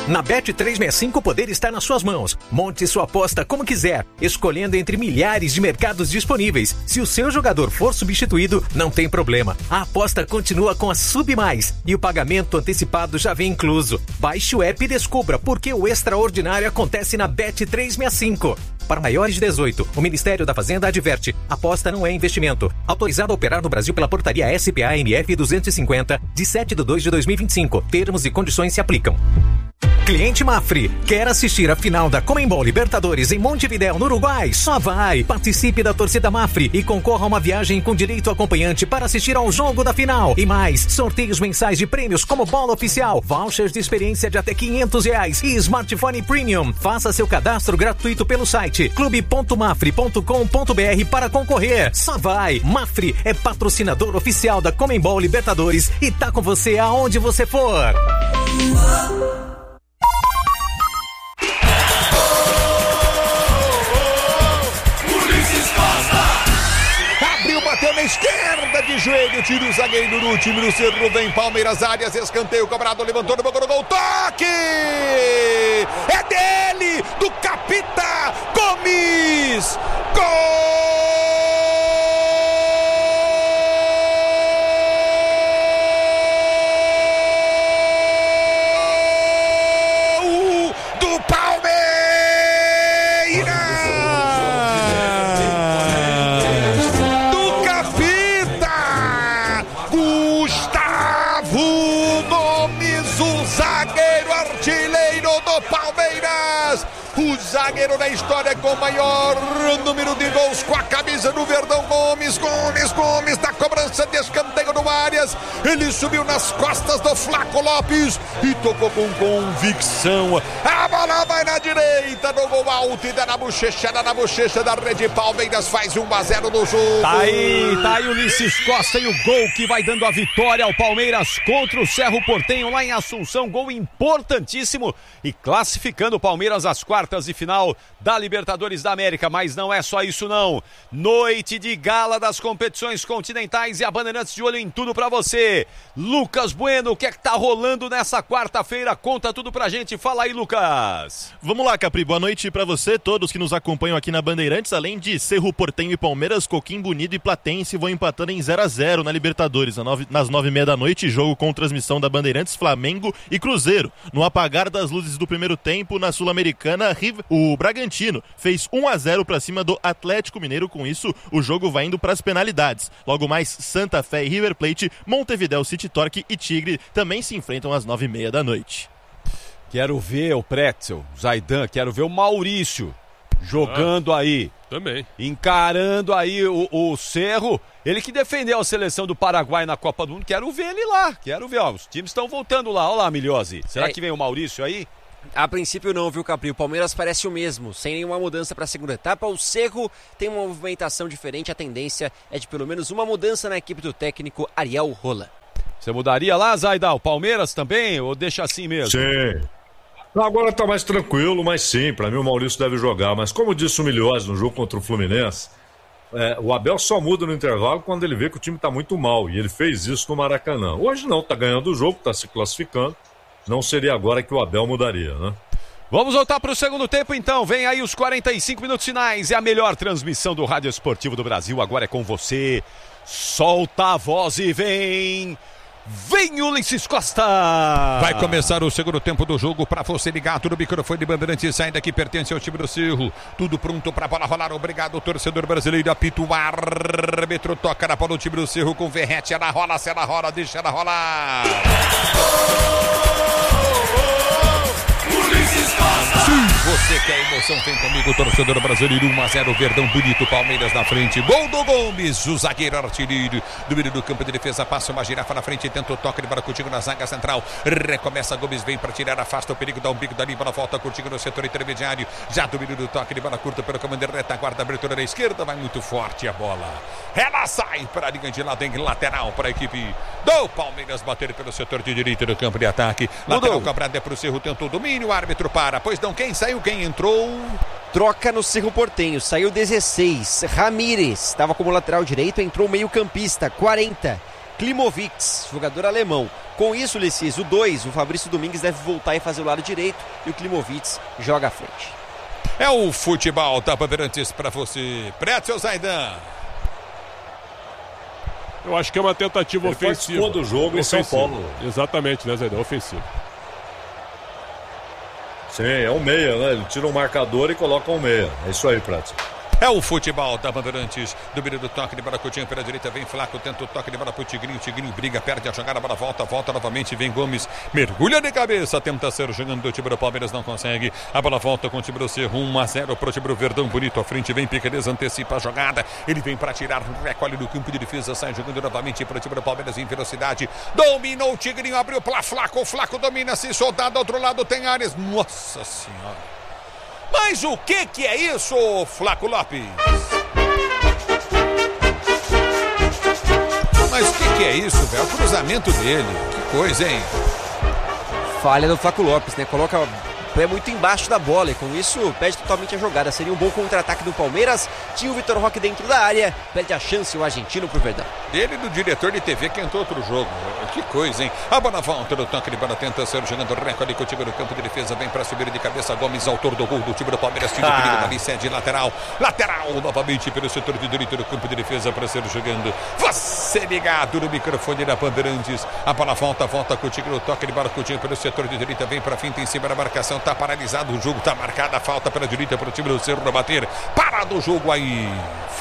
Na Bet365 o poder está nas suas mãos. Monte sua aposta como quiser, escolhendo entre milhares de mercados disponíveis. Se o seu jogador for substituído, não tem problema. A aposta continua com a Sub+, e o pagamento antecipado já vem incluso. Baixe o app e descubra por que o extraordinário acontece na Bet365. Para maiores de 18, o Ministério da Fazenda adverte: aposta não é investimento. Autorizado a operar no Brasil pela portaria SPA-MF 250, de 7/2/2025. Termos e condições se aplicam. Cliente Mafre, quer assistir a final da Conmebol Libertadores em Montevidéu, no Uruguai? Só vai! Participe da torcida Mafre e concorra a uma viagem com direito acompanhante para assistir ao jogo da final. E mais, sorteios mensais de prêmios como bola oficial, vouchers de experiência de até R$500 e smartphone premium. Faça seu cadastro gratuito pelo site clube.mafre.com.br para concorrer. Só vai! Mafre é patrocinador oficial da Conmebol Libertadores e tá com você aonde você for. Bateu na esquerda de joelho, tira o zagueiro no time do Cerro, vem Palmeiras, áreas, escanteio, cobrado, levantou no banco do gol, toque! É dele, do Capita Gomes! Gol! O zagueiro da história com o maior número de gols com a camisa do Verdão, Gomes, da cobrança de escanteio do Arias. Ele subiu nas costas do Flaco Lopes e tocou com convicção. A bola vai na direita do gol alto e dá na bochecha da rede. Palmeiras faz 1-0 no jogo. Tá aí Ulisses Costa e o gol que vai dando a vitória ao Palmeiras contra o Cerro Porteño lá em Assunção. Gol importantíssimo e classificando o Palmeiras às quartas de final da Libertadores da América. Mas não é só isso não. Noite de gala das competições continentais e a Bandeirantes de olho em tudo pra você. Lucas Bueno, o que é que tá rolando nessa quarta-feira? Conta tudo pra gente. Fala aí, Lucas. Vamos lá, Capri. Boa noite pra você, todos que nos acompanham aqui na Bandeirantes. Além de Cerro Porteño e Palmeiras, Coquimbo Unido e Platense vão empatando em 0-0 na Libertadores. Nas 9h30 da noite, jogo com transmissão da Bandeirantes, Flamengo e Cruzeiro. No apagar das luzes do primeiro tempo, na Sul-Americana, o Bragantino fez 1-0 pra cima do Atlético Mineiro. Com isso, o jogo vai indo pras penalidades. Logo mais, Santa Fé e River Plate, Montevidéu City Torque e Tigre também se enfrentam às 9h30 da noite. Quero ver o Pretzel, Zaidan, quero ver o Maurício jogando aí. Também. Encarando aí o Cerro. Ele que defendeu a seleção do Paraguai na Copa do Mundo. Quero ver ele lá. Quero ver, ó. Os times estão voltando lá. Olha lá, Milhose. Será que vem o Maurício aí? A princípio não, viu, Capri? O Palmeiras parece o mesmo, sem nenhuma mudança para a segunda etapa. O Cerro tem uma movimentação diferente, a tendência é de pelo menos uma mudança na equipe do técnico Ariel Roland. Você mudaria lá, Zaidal? Palmeiras também? Ou deixa assim mesmo? Sim. Agora tá mais tranquilo, mas sim, para mim o Maurício deve jogar. Mas como disse o Milhose no jogo contra o Fluminense, o Abel só muda no intervalo quando ele vê que o time tá muito mal. E ele fez isso no Maracanã. Hoje não, tá ganhando o jogo, tá se classificando. Não seria agora que o Abel mudaria, né? Vamos voltar para o segundo tempo então, vem aí os 45 minutos finais, é a melhor transmissão do Rádio Esportivo do Brasil, agora é com você, solta a voz e vem Ulisses Costa! Vai começar o segundo tempo do jogo para você ligado no microfone de Bandeirantes, ainda que pertence ao time do Cerro, tudo pronto para a bola rolar, obrigado torcedor brasileiro, apita o árbitro, toca na bola do time do Cerro com Verrete, ela rola, deixa ela rolar! Você quer emoção, vem comigo, torcedor brasileiro, 1-0, Verdão bonito, Palmeiras na frente, gol do Gomes, o zagueiro artilheiro do meio do campo de defesa, passa uma girafa na frente, tenta o toque de bola contigo na zaga central, recomeça Gomes, vem para tirar, afasta o perigo, dá um bico dali, bola volta contigo no setor intermediário, já domínio do toque de bola curta pelo comando de retaguarda, abertura da esquerda, vai muito forte a bola, ela sai para a linha de lado, em lateral para a equipe do Palmeiras, bater pelo setor de direita do campo de ataque, lateral cobrada é para o Cerro, tentou o domínio, o árbitro para, pois não, quem saiu, quem entrou? Troca no Cerro Porteño, saiu 16, Ramírez, estava como lateral direito, entrou meio campista, 40, Klimovic, jogador alemão. Com isso, Ulisses, o 2, o Fabrício Domingues deve voltar e fazer o lado direito e o Klimovic joga à frente. É o futebol da Bandeirantes para você. Pretzel Zaidan. Eu acho que é uma tentativa ele ofensiva. Todo jogo em São Paulo. Exatamente, né, Zaidan? Ofensivo. Sim, é um meia, né? Ele tira um marcador e coloca um meia. É isso aí, Pretzel. É o futebol da Bandeirantes. Domínio do toque de bola, Coutinho pela direita, vem Flaco, tenta o toque de bola pro Tigrinho. Tigrinho briga, perde a jogada, a bola volta novamente, vem Gomes, mergulha de cabeça, tenta ser jogando do time do Palmeiras, não consegue. A bola volta com o time do Cerro, 1-0 pro time do Verdão, bonito à frente, vem Piqueires, antecipa a jogada. Ele vem para tirar, recolhe do campo de defesa, sai jogando novamente pro time do Palmeiras em velocidade. Dominou o Tigrinho, abriu para Flaco, Flaco domina, se soltar do outro lado tem Ares. Nossa Senhora. Mas o que é isso, Flaco Lopes? Mas o que é isso, velho? O cruzamento dele. Que coisa, hein? Falha do Flaco Lopes, né? Coloca o pé muito embaixo da bola e com isso perde totalmente a jogada. Seria um bom contra-ataque do Palmeiras. Tinha o Vitor Roque dentro da área. Perde a chance o argentino pro Verdão. Dele do diretor de TV que entrou outro jogo. Que coisa, hein? A bola volta do toque de bola, tenta ser jogando recorde com o time do campo de defesa. Vem para subir de cabeça. Gomes, autor do gol do time do Palmeiras. Tira o perigo ali, cede lateral. Lateral novamente pelo setor de direito do campo de defesa para ser jogando. Você ligado no microfone da Bandeirantes. A bola volta com o time do toque de bola. Coutinho pelo setor de direita. Vem para finta em cima da marcação. Tá paralisado o jogo, tá marcada a falta pela direita para o time do Cerro no bater. Parado o jogo aí.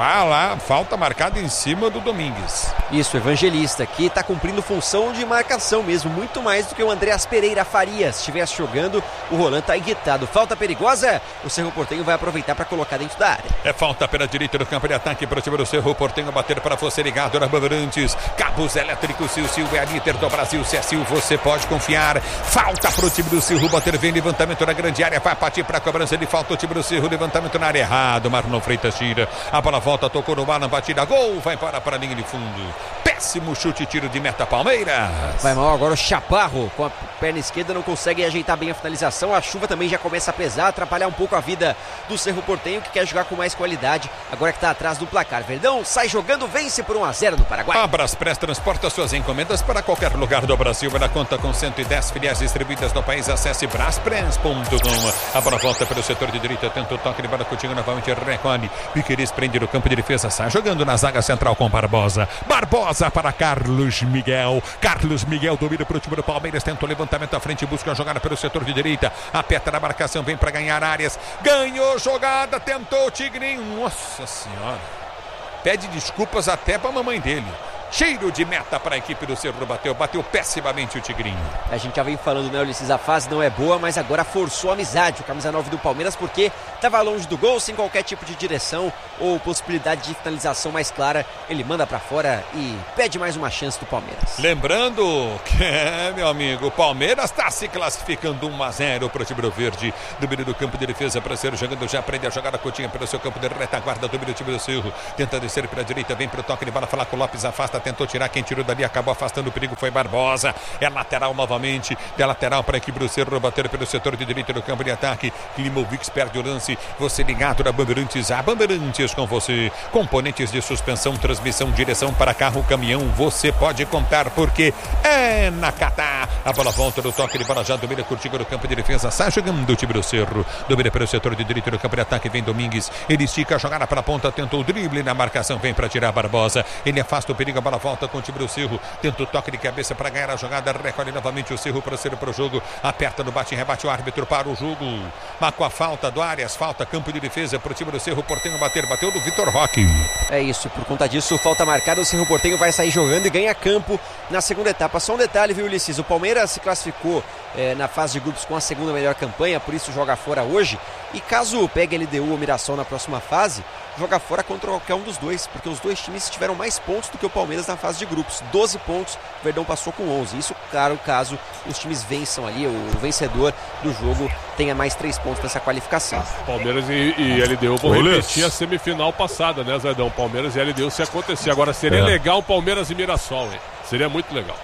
Falta marcada em cima do Domingues. Isso, Evangelista aqui tá cumprindo função de marcação mesmo, muito mais do que o Andreas Pereira Farias. Se estivesse jogando, o Roland tá irritado. Falta perigosa, o Cerro Porteño vai aproveitar para colocar dentro da área. É falta pela direita do campo de ataque para o time do Cerro Porteño bater para você ligado na Bandeirantes. Cabos elétricos, Sil é a líder do Brasil. Se é Sil, você pode confiar. Falta para o time do Cerro bater, vem levantamento na grande área, vai partir para a cobrança de falta o time do Cerro, levantamento na área errado. Marlon Freitas tira, a bola volta, tocou no Alan, batida, gol, vai para a linha de fundo. Péssimo chute, tiro de meta Palmeiras. Vai mal agora o Chaparro, com a perna esquerda não consegue ajeitar bem a finalização. A chuva também já começa a pesar, atrapalhar um pouco a vida do Cerro Porteño, que quer jogar com mais qualidade, agora que está atrás do placar. Verdão sai jogando, vence por 1-0 no Paraguai. A Braspress transporta suas encomendas para qualquer lugar do Brasil. Ela conta com 110 filiais distribuídas no país. Acesse braspress.com. A bola volta pelo setor de direita, tenta o toque de bola, Coutinho novamente recolhe. Piqueires prende no campo de defesa, sai jogando na zaga central com Barbosa. Barbosa para Carlos Miguel. Carlos Miguel domina para o time do Palmeiras, tenta o levantamento à frente, busca a jogada pelo setor de direita. Aperta na marcação, vem para ganhar áreas. Ganhou jogada, tentou o Tigrinho. Nossa Senhora. Pede desculpas até para a mamãe dele. Cheiro de meta para a equipe do Cerro, bateu pessimamente o Tigrinho. A gente já vem falando, né, Ulisses, a fase não é boa, mas agora forçou a amizade, o camisa 9 do Palmeiras, porque estava longe do gol, sem qualquer tipo de direção ou possibilidade de finalização mais clara. Ele manda para fora e pede mais uma chance do Palmeiras. Lembrando que, meu amigo, o Palmeiras está se classificando 1-0 para o time do Verde. Domínio do campo de defesa para ser jogando, já prende a jogada, Coutinho pelo seu campo de retaguarda, domínio do time do Cerro, tenta descer pela direita, vem para o toque de bola, Flaco Lopes afasta, tentou tirar, quem tirou dali acabou afastando o perigo, foi Barbosa. É lateral novamente, é lateral para a equipe do Cerro bater pelo setor de direita do campo de ataque. Klimovic perde o lance, você ligado na Bandeirantes, a Bandeirantes com você. Componentes de suspensão, transmissão, direção para carro, caminhão, você pode contar porque é na Catar. A bola volta do toque de bola, já domina Curtigo no campo de defesa, sai jogando o time do Cerro, domina pelo setor de direita do campo de ataque, vem Domingues, ele estica a jogada para a ponta, tentou o drible na marcação, vem para tirar Barbosa, ele afasta o perigo, a bola volta com o time do Cerro, tenta o toque de cabeça para ganhar a jogada, recolhe novamente o Cerro para ser para o jogo, aperta no bate e rebate o árbitro para o jogo, marcou a falta do Arias, falta campo de defesa para o time do Cerro Porteño bateu do Vitor Roque. É isso, por conta disso, falta marcada, o Cerro Porteño vai sair jogando e ganha campo na segunda etapa. Só um detalhe, viu, Ulisses, o Palmeiras se classificou na fase de grupos com a segunda melhor campanha, por isso joga fora hoje, e caso pegue LDU ou Mirassol na próxima fase, joga fora contra qualquer um dos dois, porque os dois times tiveram mais pontos do que o Palmeiras na fase de grupos, 12 pontos, o Verdão passou com 11, isso claro, caso os times vençam ali, o vencedor do jogo tenha mais 3 pontos nessa qualificação. Palmeiras e LDU vão repetir a semifinal passada, né, Zedão? Palmeiras e LDU se acontecer, agora seria legal Palmeiras e Mirassol, hein? Seria muito legal.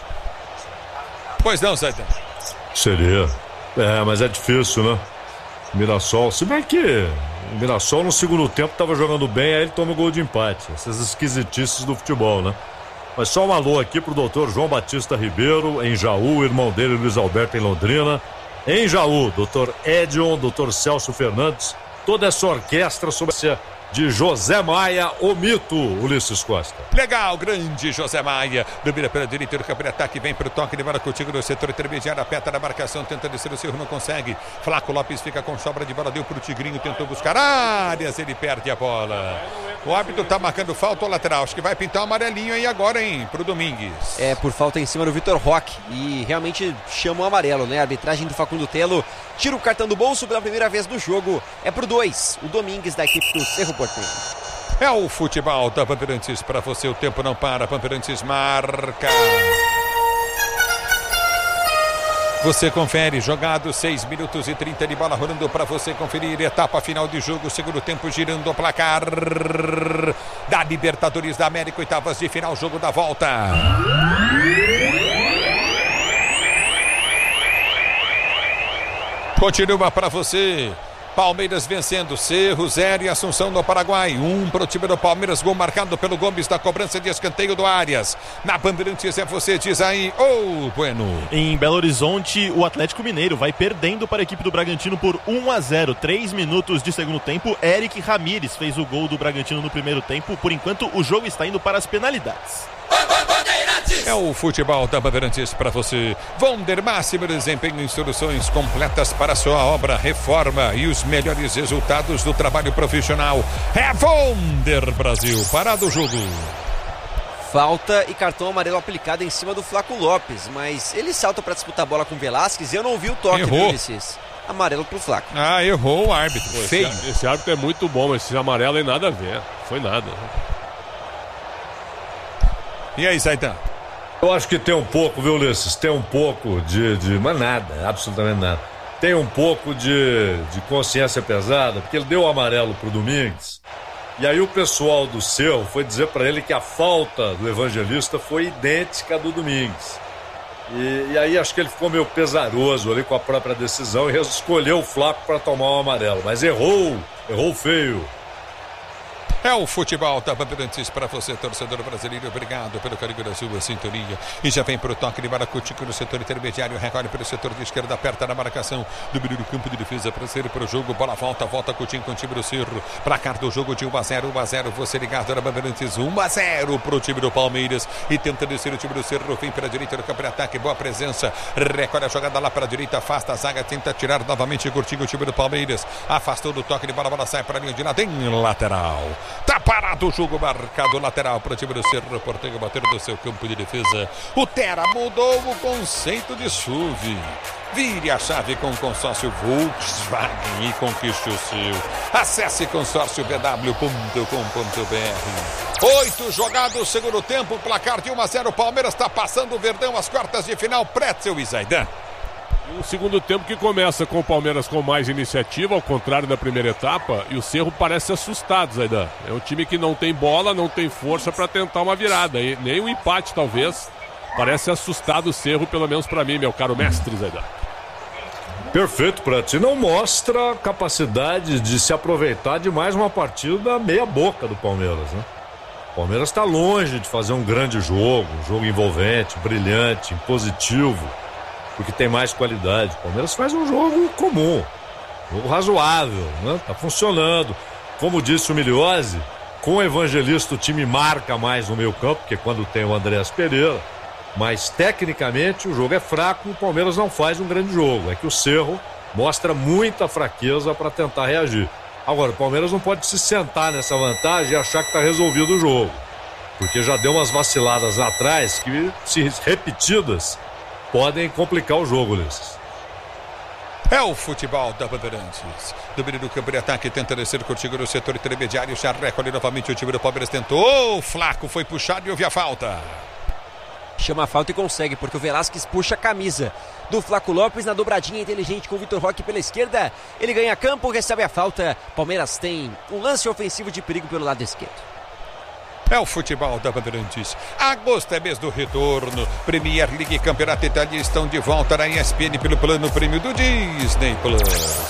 Pois não, Zedão? Seria, mas é difícil, né? Mirassol, se bem que o Mirassol no segundo tempo estava jogando bem, aí ele toma o gol de empate. Essas esquisitices do futebol, né? Mas só um alô aqui pro doutor João Batista Ribeiro, em Jaú, irmão dele, Luiz Alberto, em Londrina. Em Jaú, doutor Edion, doutor Celso Fernandes, toda essa orquestra sob de José Maia, o mito, Ulisses Costa. Legal, grande José Maia. Domina pela direita do campo de ataque, vem para o toque de bola contigo no setor intermediário, aperta na marcação, tenta descer o Cerro, não consegue. Flaco Lopes fica com sobra de bola, deu para o Tigrinho, tentou buscar áreas, ele perde a bola. O árbitro tá marcando falta ao lateral, acho que vai pintar um amarelinho aí agora, hein, pro Domingues. É, por falta em cima do Vitor Roque, e realmente chama o amarelo, né? A arbitragem do Facundo Telo tira o cartão do bolso pela primeira vez no jogo. É pro 2, o Domingues da equipe do Cerro Porteño. É o futebol da Bandeirantes para você, o tempo não para, Bandeirantes marca. Você confere, jogado 6 minutos e 30 de bola rolando para você conferir, etapa final de jogo, segundo tempo girando o placar da Libertadores da América, oitavas de final, jogo da volta. Continua para você. Palmeiras vencendo, Cerro 0 e Assunção no Paraguai. 1 para o time do Palmeiras, gol marcado pelo Gomes da cobrança de escanteio do Arias. Na Bandeirantes é você, diz aí, Bueno. Em Belo Horizonte, o Atlético Mineiro vai perdendo para a equipe do Bragantino por 1-0. 3 minutos de segundo tempo, Eric Ramírez fez o gol do Bragantino no primeiro tempo. Por enquanto, o jogo está indo para as penalidades. É o futebol da Bandeirantes para você. Vonder Máximo Desempenho, instruções completas para a sua obra, reforma e os melhores resultados do trabalho profissional. É Vonder Brasil. Parado o jogo. Falta e cartão amarelo aplicado em cima do Flaco Lopes, mas ele salta para disputar a bola com o Velasquez e eu não vi o toque do Ulisses. Amarelo pro Flaco. Ah, errou o árbitro. Pô, feio. Esse árbitro é muito bom, mas esse amarelo tem nada a ver. Foi nada. E aí, Zaidan? Eu acho que tem um pouco, viu, Ulisses? Tem um pouco mas nada, absolutamente nada. Tem um pouco de consciência pesada, porque ele deu o amarelo pro Domingues. E aí o pessoal do Cerro foi dizer para ele que a falta do Evangelista foi idêntica à do Domingues. E aí acho que ele ficou meio pesaroso ali com a própria decisão e escolheu o Flaco para tomar o amarelo. Mas errou feio. É o futebol da Bandeirantes para você, torcedor brasileiro. Obrigado pelo carinho da sua sintonia. E já vem para o toque de Maracutico no setor intermediário. Recolhe pelo setor de esquerda, aperta na marcação. Domínio do campo de defesa para ser para o jogo. Bola volta Coutinho com o time do Cerro. Placar do jogo de 1-0. Você ligado na Bandeirantes. 1-0 para o time do Palmeiras. E tenta descer o time do Cerro. Vem pela direita do campo de ataque. Boa presença. Recolhe a jogada lá para a direita. Afasta a zaga. Tenta tirar novamente Coutinho o time do Palmeiras. Afastou do toque de bola. Bola sai para a linha de lado em lateral. Tá parado o jogo, marcado lateral para o time do Cerro Porteño bater do seu campo de defesa. O Tera mudou o conceito de SUV. Vire a chave com o consórcio Volkswagen e conquiste o seu. Acesse consórciovw.com.br. 8 jogados, segundo tempo, placar de 1-0. Palmeiras está passando o Verdão às quartas de final. Pretzel e Zaidan. Um segundo tempo que começa com o Palmeiras com mais iniciativa, ao contrário da primeira etapa, e o Cerro parece assustado, Zaidan. É um time que não tem bola, não tem força para tentar uma virada, e nem um empate talvez. Parece assustado o Cerro, pelo menos para mim, meu caro mestre, Zaidan. Perfeito, Prati. Não mostra capacidade de se aproveitar de mais uma partida meia boca do Palmeiras, né? O Palmeiras está longe de fazer um grande jogo, um jogo envolvente, brilhante, positivo, porque tem mais qualidade. O Palmeiras faz um jogo comum, um jogo razoável, né? Tá funcionando. Como disse o Miliose, com o Evangelista o time marca mais no meio campo, porque quando tem o Andréas Pereira, mas tecnicamente o jogo é fraco e o Palmeiras não faz um grande jogo. É que o Cerro mostra muita fraqueza para tentar reagir. Agora, o Palmeiras não pode se sentar nessa vantagem e achar que está resolvido o jogo, porque já deu umas vaciladas lá atrás que, se repetidas, podem complicar o jogo, Ulisses. É o futebol da Bandeirantes. Domínio do campo de ataque, tenta descer, curtindo no setor intermediário. Já recolhe novamente o time do Palmeiras. Tentou, Flaco foi puxado e houve a falta. Chama a falta e consegue, porque o Velasquez puxa a camisa do Flaco Lopes na dobradinha inteligente com o Vitor Roque pela esquerda. Ele ganha campo, recebe a falta. Palmeiras tem um lance ofensivo de perigo pelo lado esquerdo. É o futebol da Bandeirantes. Agosto é mês do retorno. Premier League e Campeonato Itália estão de volta na ESPN pelo plano prêmio do Disney Plus.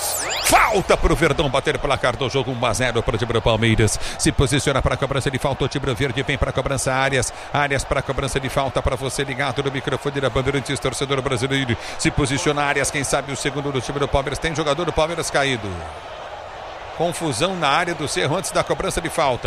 Falta pro Verdão bater placar do jogo, 1-0 para o time do Palmeiras. Se posiciona para a cobrança de falta, o time verde vem para a cobrança, Arias para a cobrança de falta, para você ligado no microfone da Bandeirantes, torcedor brasileiro. Se posiciona Arias, quem sabe o segundo do time do Palmeiras. Tem jogador do Palmeiras caído. Confusão na área do Cerro antes da cobrança de falta.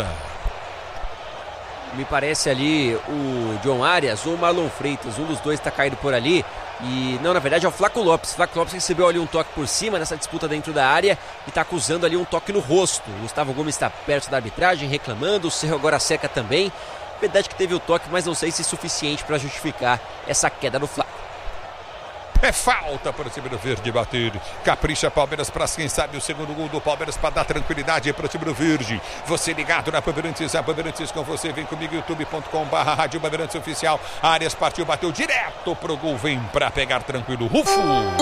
Me parece ali o John Arias ou o Marlon Freitas, um dos dois está caído por ali. E não, na verdade é o Flaco Lopes. Flaco Lopes recebeu ali um toque por cima nessa disputa dentro da área e está acusando ali um toque no rosto. O Gustavo Gomes está perto da arbitragem, reclamando. O Cerro agora seca também. Verdade que teve o toque, mas não sei se é suficiente para justificar essa queda do Flaco. É falta para o time do Verde bater. Capricha Palmeiras para quem sabe o segundo gol do Palmeiras para dar tranquilidade para o time do Verde. Você ligado na Bandeirantes, a Bandeirantes com você. Vem comigo, youtube.com/Rádio Bandeirantes Oficial. Arias partiu, bateu direto pro gol. Vem para pegar tranquilo. Rufo!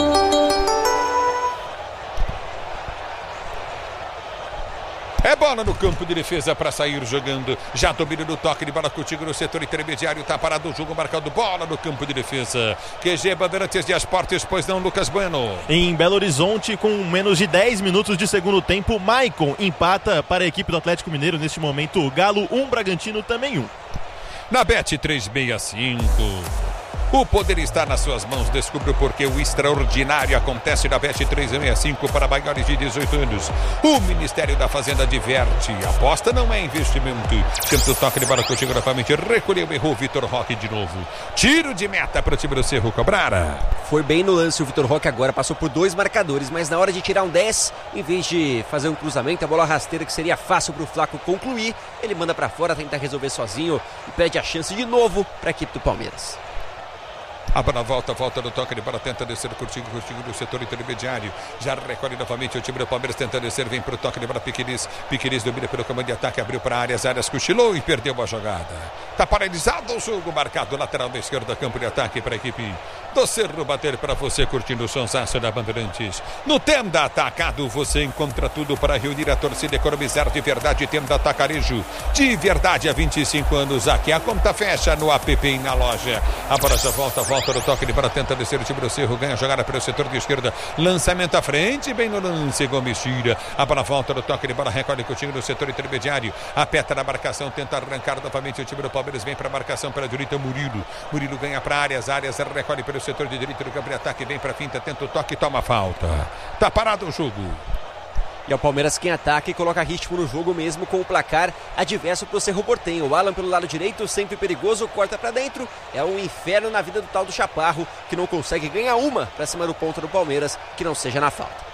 É bola no campo de defesa para sair jogando. Já domina no toque de bola contigo no setor intermediário. Tá parado o jogo, marcado bola no campo de defesa. QG Bandeirantes de Esportes, pois não, Lucas Bueno. Em Belo Horizonte, com menos de 10 minutos de segundo tempo, Maicon empata para a equipe do Atlético Mineiro. Neste momento, Galo 1, Bragantino também 1. Na Bet 365. O poder está nas suas mãos. Descubra porque o extraordinário acontece na Bet 365 para maiores de 18 anos. O Ministério da Fazenda adverte. Aposta não é investimento. Tenta o toque de bola contigo novamente. Recolheu, errou Vitor Roque de novo. Tiro de meta para o time do Cerro Cobrara. Foi bem no lance o Vitor Roque agora. Passou por dois marcadores, mas na hora de tirar um 10, em vez de fazer um cruzamento, a bola rasteira que seria fácil para o Flaco concluir, ele manda para fora, tenta resolver sozinho e perde a chance de novo para a equipe do Palmeiras. A bola volta no toque de bola, tenta descer curtindo no setor intermediário. Já recolhe novamente o time do Palmeiras, tenta descer, vem pro toque de bola, Piqueires domina pelo comando de ataque, abriu para Arias cochilou e perdeu a jogada. Tá paralisado o jogo, marcado lateral da esquerda, campo de ataque para a equipe do Cerro bater para você, curtindo o sonsaço da Bandeirantes. No Tenda Atacado você encontra tudo para reunir a torcida, economizar de verdade. Tenda Atacarejo, de verdade há 25 anos. Aqui a conta fecha no app e na loja. A bola já volta no toque de bola, tenta descer o time do Cerro, ganha a jogada pelo setor de esquerda, lançamento à frente, bem no lance, Gomes tira, a bola volta no toque de bola, recolhe com o time do setor intermediário, aperta na marcação, tenta arrancar novamente o time do Palmeiras, vem para a marcação pela direita, Murilo ganha para Arias recolhe pelo setor de direita do campo de ataque, vem para a finta, tenta o toque, toma falta, tá parado o jogo. E é o Palmeiras quem ataca e coloca ritmo no jogo mesmo com o placar adverso para o Cerro Porteño. O Alan pelo lado direito, sempre perigoso, corta para dentro. É um inferno na vida do tal do Chaparro, que não consegue ganhar uma para cima do ponto do Palmeiras, que não seja na falta.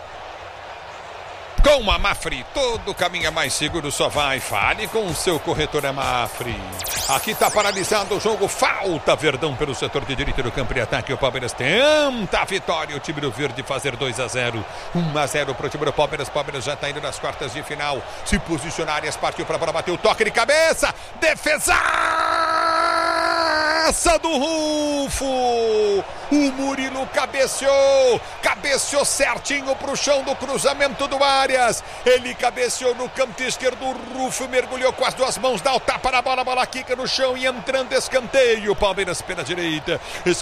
Com a Mafre, todo caminho é mais seguro, só vai. Fale com o seu corretor Mafre. Aqui está paralisado o jogo, falta Verdão pelo setor de direita do campo de ataque. O Palmeiras tenta a vitória, o time do Verde fazer 2-0. 1-0 para o time do Palmeiras. Palmeiras já está indo nas quartas de final. Se posicionar, Arias partiu para a bola, bateu o toque de cabeça. Defesaça do Rufo. O Murilo cabeceou certinho para o chão do cruzamento do Arias. Ele cabeceou no canto esquerdo, o Rufo mergulhou com as duas mãos, dá o tapa na bola, a bola quica no chão e entrando escanteio. Palmeiras pela direita,